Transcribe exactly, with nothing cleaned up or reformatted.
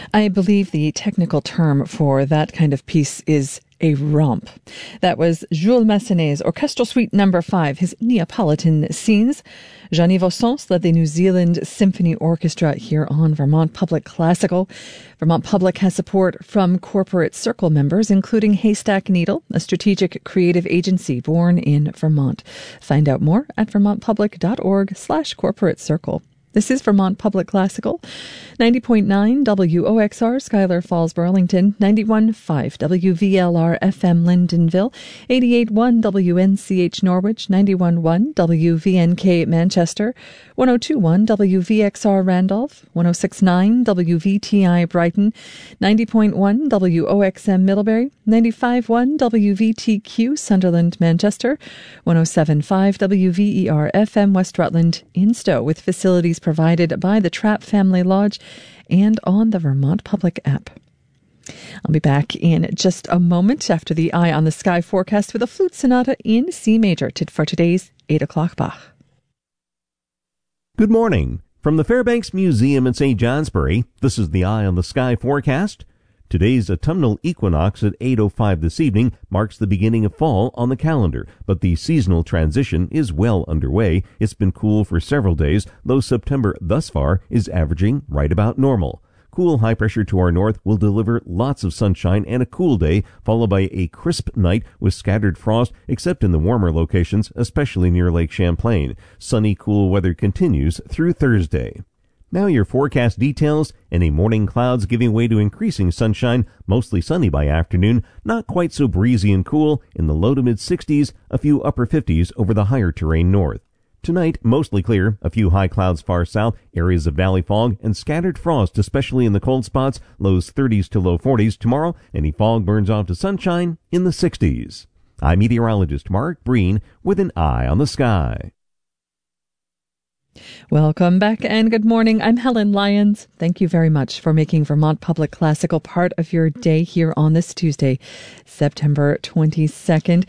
I believe the technical term for that kind of piece is a romp. That was Jules Massenet's Orchestral Suite Number Five, his Neapolitan scenes. Jean-Yves Ossens led the New Zealand Symphony Orchestra here on Vermont Public Classical. Vermont Public has support from Corporate Circle members, including Haystack Needle, a strategic creative agency born in Vermont. Find out more at vermontpublic.org slash corporate circle. This is Vermont Public Classical, ninety point nine W O X R, Schuyler Falls, Burlington, ninety-one point five W V L R F M, Lyndonville, eighty-eight point one W N C H, Norwich, ninety-one point one W V N K, Manchester, one oh two point one W V X R, Randolph, one oh six point nine W V T I, Brighton, ninety point one W O X M, Middlebury, ninety-five point one W V T Q, Sunderland, Manchester, one oh seven point five W V E R F M, West Rutland, in Stowe, with facilities provided by the Trapp Family Lodge and on the Vermont Public app. I'll be back in just a moment after the Eye on the Sky forecast with a flute sonata in C major for today's eight o'clock Bach. Good morning. From the Fairbanks Museum in Saint Johnsbury, this is the Eye on the Sky forecast. Today's autumnal equinox at eight oh five this evening marks the beginning of fall on the calendar, but the seasonal transition is well underway. It's been cool for several days, though September thus far is averaging right about normal. Cool high pressure to our north will deliver lots of sunshine and a cool day, followed by a crisp night with scattered frost, except in the warmer locations, especially near Lake Champlain. Sunny, cool weather continues through Thursday. Now your forecast details. Any morning clouds giving way to increasing sunshine, mostly sunny by afternoon, not quite so breezy and cool, in the low to mid sixties, a few upper fifties over the higher terrain north. Tonight, mostly clear, a few high clouds far south, areas of valley fog, and scattered frost, especially in the cold spots, lows thirties to low forties. Tomorrow, any fog burns off to sunshine in the sixties. I'm meteorologist Mark Breen with an Eye on the Sky. Welcome back and good morning. I'm Helen Lyons. Thank you very much for making Vermont Public Classical part of your day here on this Tuesday, September twenty-second.